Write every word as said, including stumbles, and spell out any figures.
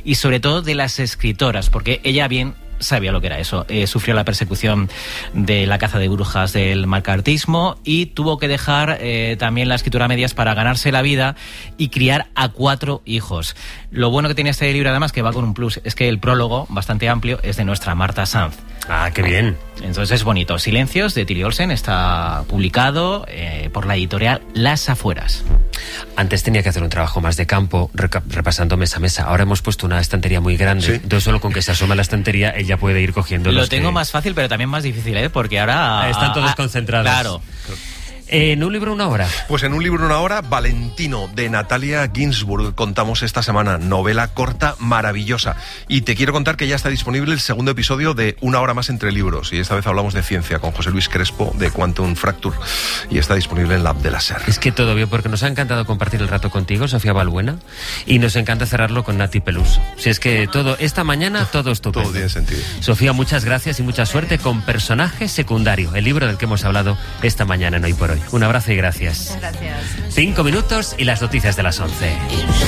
y sobre todo de las escritoras, porque ella bien sabía lo que era eso. Eh, sufrió la persecución de la caza de brujas del macartismo y tuvo que dejar eh, también la escritura a medias para ganarse la vida y criar a cuatro hijos. Lo bueno que tiene este libro, además, que va con un plus, es que el prólogo, bastante amplio, es de nuestra Marta Sanz. Ah, qué bien. Entonces es bonito. Silencios, de Tilly Olsen, está publicado eh, por la editorial Las Afueras. Antes tenía que hacer un trabajo más de campo, reca- repasando mesa a mesa. Ahora hemos puesto una estantería muy grande. ¿Sí? Entonces solo con que se asoma la estantería, ella puede ir cogiendo Lo los tengo que... más fácil, pero también más difícil, ¿eh? Porque ahora... Están todos ah, concentrados. Claro. En un libro, una hora. Pues en un libro una hora, Valentino, de Natalia Ginsburg, contamos esta semana, novela corta maravillosa. Y te quiero contar que ya está disponible el segundo episodio de Una hora más entre libros. Y esta vez hablamos de ciencia con José Luis Crespo de Quantum Fracture. Y está disponible en la app de la SER. Es que todo bien, porque nos ha encantado compartir el rato contigo, Sofía Balbuena, y nos encanta cerrarlo con Nati Peluso. Si es que todo, esta mañana todo estupendo. Todo tiene sentido. Sofía, muchas gracias y mucha suerte con Personaje Secundario, el libro del que hemos hablado esta mañana en Hoy por Hoy. Un abrazo y gracias. Muchas gracias. Cinco minutos y las noticias de las once.